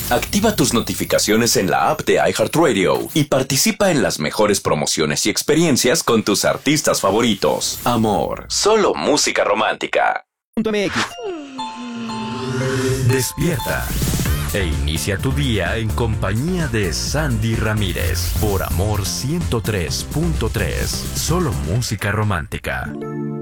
Activa tus notificaciones en la app de iHeartRadio y participa en las mejores promociones y experiencias con tus artistas favoritos. Amor, solo música romántica. .mx. Despierta e inicia tu día en compañía de Sandy Ramírez por Amor 103.3. Solo música romántica.